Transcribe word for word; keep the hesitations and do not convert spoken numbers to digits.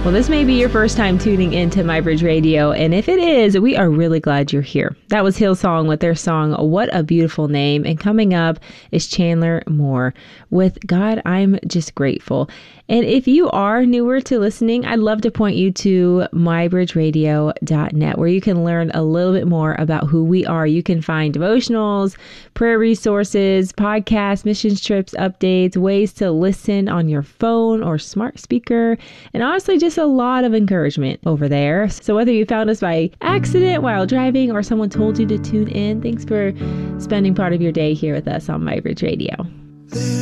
Well, this may be your first time tuning into MyBridge Radio, and if it is, we are really glad you're here. That was Hillsong with their song, What a Beautiful Name. And coming up is Chandler Moore with God, I'm Just Grateful. And if you are newer to listening, I'd love to point you to my bridge radio dot net, where you can learn a little bit more about who we are. You can find devotionals, prayer resources, podcasts, missions trips, updates, ways to listen on your phone or smart speaker, and honestly, just a lot of encouragement over there. So whether you found us by accident while driving or someone told you to tune in, thanks for spending part of your day here with us on MyBridge Radio.